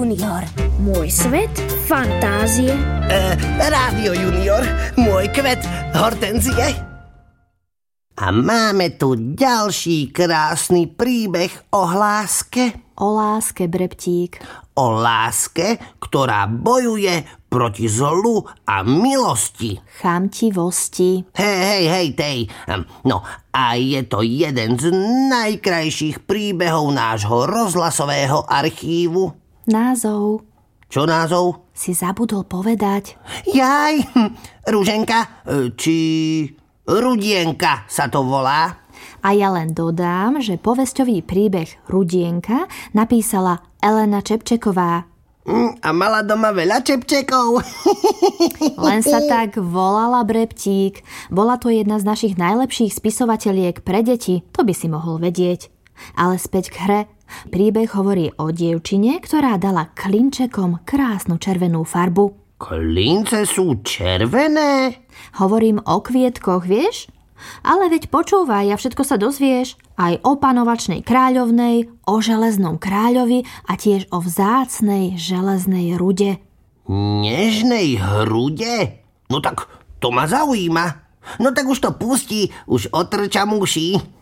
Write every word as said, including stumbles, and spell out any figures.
Junior. Môj svet fantázie. E, Rádio Junior. Môj kvet hortenzie. A máme tu ďalší krásny príbeh o láske. O láske, Breptík. O láske, ktorá bojuje proti zlu a milosti. Chamtivosti. Hej, hej, hej, tej. No a je to jeden z najkrajších príbehov nášho rozhlasového archívu. Názov. Čo názov? Si zabudol povedať. Jaj, Ruženka, či Rudienka sa to volá. A ja len dodám, že povesťový príbeh Rudienka napísala Elena Čepčeková. A mala doma veľa čepčekov. Len sa tak volala, Breptík. Bola to jedna z našich najlepších spisovateliek pre deti, to by si mohol vedieť. Ale späť k hre. Príbeh hovorí o dievčine, ktorá dala klinčekom krásnu červenú farbu. Klince sú červené? Hovorím o kvietkoch, vieš? Ale veď počúvaj a všetko sa dozvieš. Aj o panovačnej kráľovnej, o železnom kráľovi a tiež o vzácnej železnej rude. Nežnej hrude? No tak to ma zaujíma. No tak už to pustí, už otrčam uši.